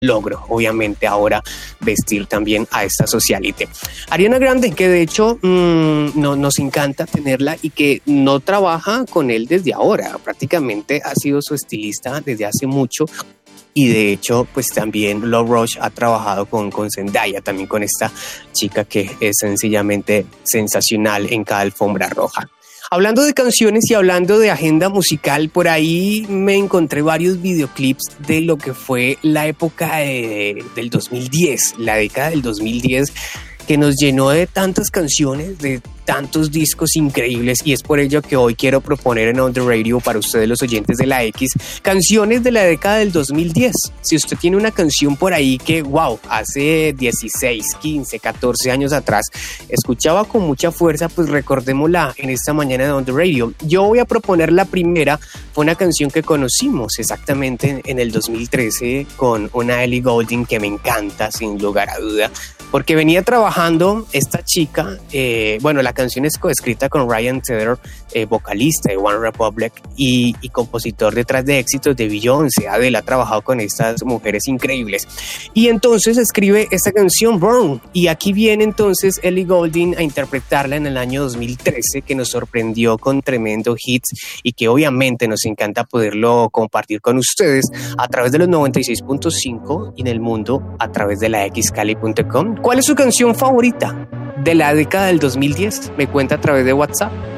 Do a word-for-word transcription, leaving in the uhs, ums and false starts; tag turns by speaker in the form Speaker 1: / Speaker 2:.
Speaker 1: logro, obviamente, ahora vestir también a esta socialite. Ariana Grande, que de hecho mmm, no, nos encanta tenerla y que no trabaja con él desde ahora, prácticamente ha sido su estilista desde hace mucho. Y de hecho, pues también Love Rush ha trabajado con, con Zendaya, también con esta chica que es sencillamente sensacional en cada alfombra roja. Hablando de canciones y hablando de agenda musical, por ahí me encontré varios videoclips de lo que fue la época de, del dos mil diez, la década del dos mil diez, que nos llenó de tantas canciones, de tantos discos increíbles, y es por ello que hoy quiero proponer en On The Radio para ustedes, los oyentes de la X, canciones de la década del dos mil diez. Si usted tiene una canción por ahí que, wow, hace dieciséis, quince, catorce años atrás escuchaba con mucha fuerza, pues recordémosla en esta mañana de On The Radio. Yo voy a proponer la primera, fue una canción que conocimos exactamente en el dos mil trece con una Ellie Goulding que me encanta sin lugar a duda, porque venía trabajando esta chica, eh, bueno, la canción es coescrita con Ryan Tedder, eh, vocalista de One Republic y, y compositor detrás de éxitos de Beyoncé. Adele ha trabajado con estas mujeres increíbles. Y entonces escribe esta canción, Burn, y aquí viene entonces Ellie Goulding a interpretarla en el año dos mil trece, que nos sorprendió con tremendo hits y que obviamente nos encanta poderlo compartir con ustedes a través de los noventa y seis punto cinco y en el mundo a través de la x cali punto com. ¿Cuál es su canción favorita de la década del dos mil diez? Me cuenta a través de WhatsApp